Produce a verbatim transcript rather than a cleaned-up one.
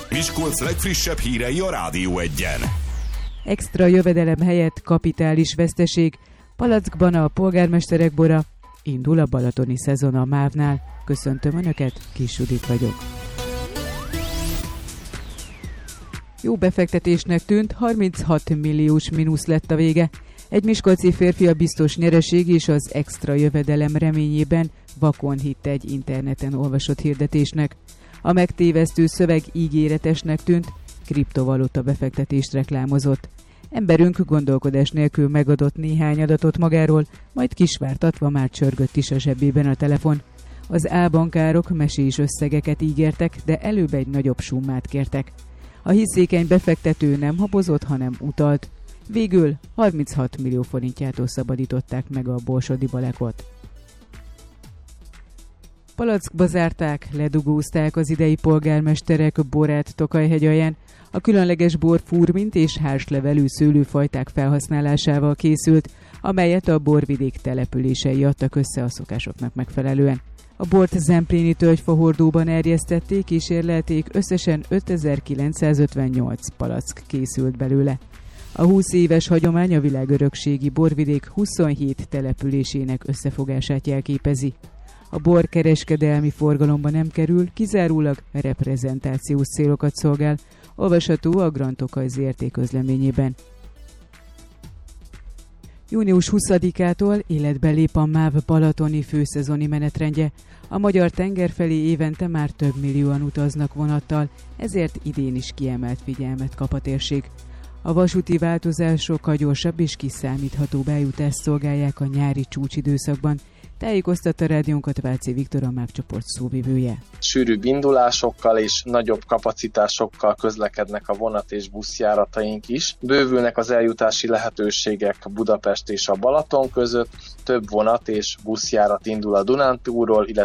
Miskolc legfrissebb hírei a Rádió Egyen. Extra jövedelem helyett kapitális veszteség. Palackban a polgármesterek bora. Indul a balatoni szezon a MÁV-nál. Köszöntöm Önöket, Kis Judit vagyok. Jó befektetésnek tűnt, harminchat milliós mínusz lett a vége. Egy miskolci férfi a biztos nyereség és az extra jövedelem reményében vakon hitt egy interneten olvasott hirdetésnek. A megtévesztő szöveg ígéretesnek tűnt, kriptovaluta befektetést reklámozott. Emberünk gondolkodás nélkül megadott néhány adatot magáról, majd kisvártatva már csörgött is a zsebében a telefon. Az álbankárok mesés összegeket ígértek, de előbb egy nagyobb summát kértek. A hiszékeny befektető nem habozott, hanem utalt. Végül harminchat millió forintjától szabadították meg a borsodi balekot. Palackba zárták, ledugózták az idei polgármesterek borát Tokajhegyalján. A különleges bor furmint és hárslevelű szőlőfajták felhasználásával készült, amelyet a borvidék települései adtak össze a szokásoknak megfelelően. A bort zempléni tölgyfahordóban erjesztették és érlelték, összesen ötezer-kilencszázötvennyolc palack készült belőle. A húsz éves hagyomány a világörökségi borvidék huszonhét településének összefogását jelképezi. A bor kereskedelmi forgalomba nem kerül, kizárólag reprezentációs célokat szolgál, olvasható a Grand Tokaj Zé er té közleményében. június huszadikától életbe lép a MÁV balatoni főszezoni menetrendje. A magyar tenger felé évente már több millióan utaznak vonattal, ezért idén is kiemelt figyelmet kap a térség. A vasúti változások a gyorsabb és kiszámíthatóbb eljutást szolgálják a nyári csúcsidőszakban, tájékoztatta rádiónkat Váci Viktor, a MÁV csoport szóvivője. Sűrűbb indulásokkal és nagyobb kapacitásokkal közlekednek a vonat és buszjárataink is. Bővülnek az eljutási lehetőségek Budapest és a Balaton között, több vonat és buszjárat indul a Dunántúlról, illetve